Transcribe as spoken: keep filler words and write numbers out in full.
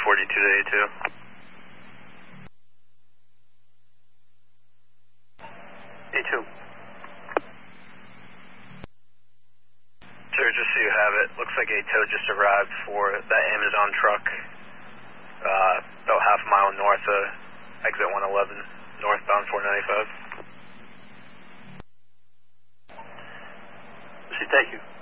forty-two to A two. A two. Sir, just so you have it, looks like a tow just arrived for that Amazon truck, uh, about half a mile north of exit one eleven, northbound four ninety-five. Thank you.